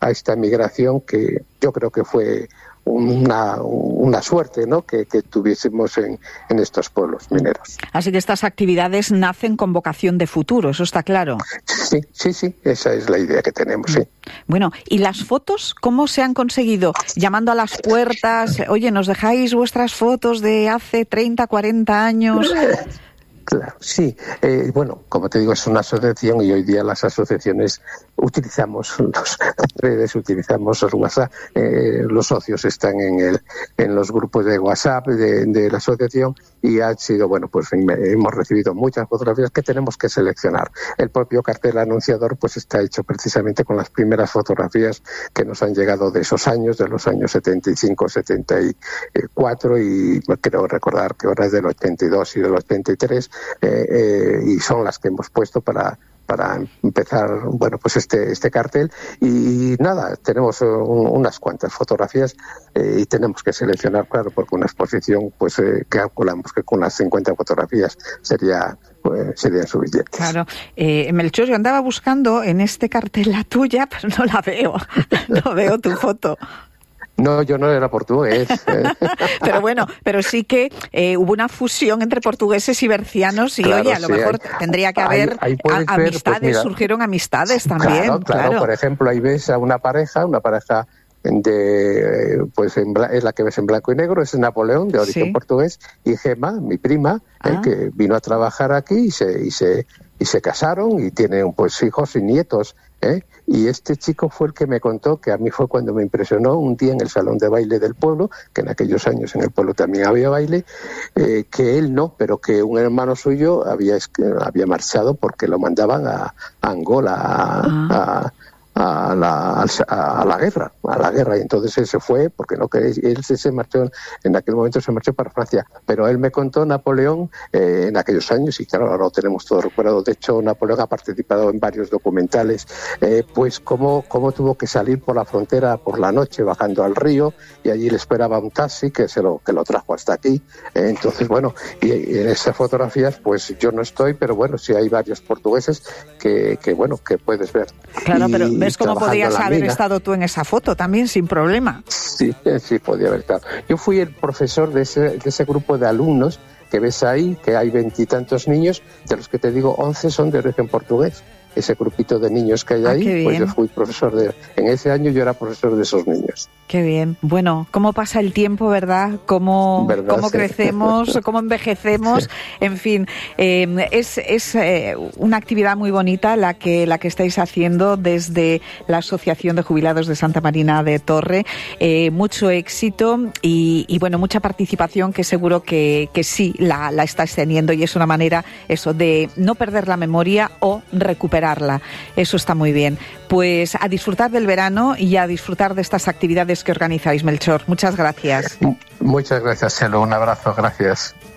a esta migración que yo creo que fue una suerte, ¿no?, que tuviésemos en estos pueblos mineros. Así que estas actividades nacen con vocación de futuro, eso está claro. Sí, esa es la idea que tenemos, sí. Bueno, ¿y las fotos cómo se han conseguido? Llamando a las puertas, oye, ¿nos dejáis vuestras fotos de hace 30, 40 años? Claro, sí. Bueno, como te digo, es una asociación y hoy día las asociaciones utilizamos las redes, utilizamos los WhatsApp. Los socios están en los grupos de WhatsApp de la asociación y ha sido, bueno, pues hemos recibido muchas fotografías que tenemos que seleccionar. El propio cartel anunciador pues está hecho precisamente con las primeras fotografías que nos han llegado de esos años, de los años 75, 74 y creo recordar que ahora es del 82 y del 83. Y son las que hemos puesto para empezar, bueno, pues este cartel y nada, tenemos unas cuantas fotografías y tenemos que seleccionar, claro, porque una exposición pues calculamos que con las 50 fotografías serían suficientes. Claro. Melchor, yo andaba buscando en este cartel la tuya, pero no la veo, no veo tu foto. No, yo no era portugués. Pero bueno, pero sí que hubo una fusión entre portugueses y bercianos y claro, oye, a lo mejor tendría que haber amistades, pues mira, surgieron amistades también. Claro. Por ejemplo, ahí ves a una pareja es la que ves en blanco y negro, es Napoleón, de origen portugués, y Gemma, mi prima, que vino a trabajar aquí y se casaron y tienen pues hijos y nietos. Y este chico fue el que me contó, que a mí fue cuando me impresionó un día en el salón de baile del pueblo, que en aquellos años en el pueblo también había baile, que él no, pero que un hermano suyo había marchado porque lo mandaban a Angola, a la guerra, y entonces él se fue porque no quería, él se marchó, en aquel momento se marchó para Francia, pero él me contó Napoleón en aquellos años, y claro, ahora lo tenemos todo recuperado. De hecho, Napoleón ha participado en varios documentales, pues cómo tuvo que salir por la frontera por la noche bajando al río, y allí le esperaba un taxi que lo trajo hasta aquí. Entonces, bueno, y en esas fotografías pues yo no estoy, pero bueno, sí hay varios portugueses que puedes ver. Claro, pero ¿ves cómo podías haber estado tú en esa foto también sin problema? Sí, podía haber estado. Yo fui el profesor de ese grupo de alumnos que ves ahí, que hay 20 y tantos niños, de los que te digo 11 son de origen portugués. Ese grupito de niños que hay ahí, pues yo fui profesor en ese año yo era profesor de esos niños. Qué bien. Bueno, cómo pasa el tiempo, ¿verdad? Cómo crecemos, cómo envejecemos, en fin, es una actividad muy bonita la que estáis haciendo desde la Asociación de Jubilados de Santa Marina de Torre. Mucho éxito y bueno, mucha participación que seguro que sí la estáis teniendo, y es una manera eso de no perder la memoria o recuperarla. Eso está muy bien. Pues a disfrutar del verano y a disfrutar de estas actividades que organizáis, Melchor. Muchas gracias. Muchas gracias, Chelo. Un abrazo. Gracias.